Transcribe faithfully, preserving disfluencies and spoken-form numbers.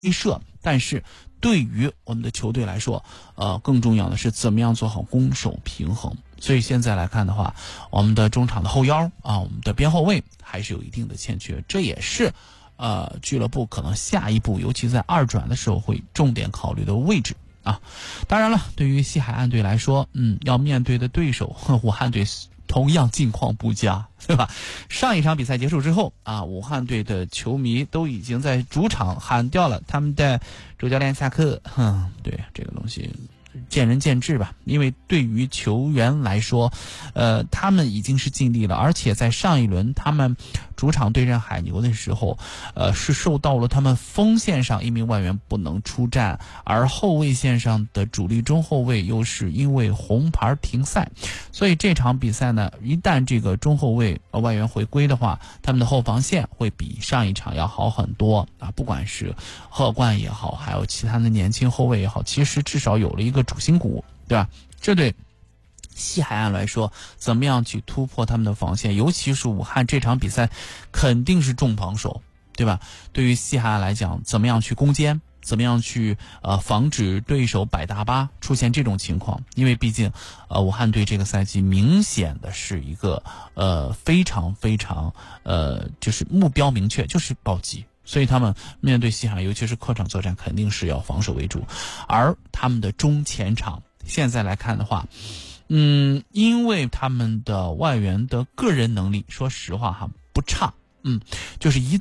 威慑，但是对于我们的球队来说，呃，更重要的是怎么样做好攻守平衡。所以现在来看的话，我们的中场的后腰啊，我们的边后卫还是有一定的欠缺，这也是呃俱乐部可能下一步，尤其在二转的时候会重点考虑的位置啊。当然了，对于西海岸队来说，嗯，要面对的对手武汉队同样境况不佳，对吧？上一场比赛结束之后啊，武汉队的球迷都已经在主场喊掉了他们的主教练下课。哼，对，这个东西见仁见智吧，因为对于球员来说，呃，他们已经是尽力了，而且在上一轮他们主场对阵海牛的时候，呃，是受到了他们锋线上一名外援不能出战，而后卫线上的主力中后卫又是因为红牌停赛，所以这场比赛呢，一旦这个中后卫呃外援回归的话，他们的后防线会比上一场要好很多啊，不管是贺冠也好，还有其他的年轻后卫也好，其实至少有了一个主心骨，对吧？这对西海岸来说，怎么样去突破他们的防线，尤其是武汉这场比赛肯定是重防守，对吧？对于西海岸来讲，怎么样去攻坚，怎么样去呃防止对手摆大巴出现这种情况？因为毕竟呃武汉队这个赛季明显的是一个呃非常非常呃就是目标明确，就是保级。所以他们面对西海岸，尤其是客场作战，肯定是要防守为主。而他们的中前场现在来看的话，嗯，因为他们的外援的个人能力，说实话哈不差，嗯，就是一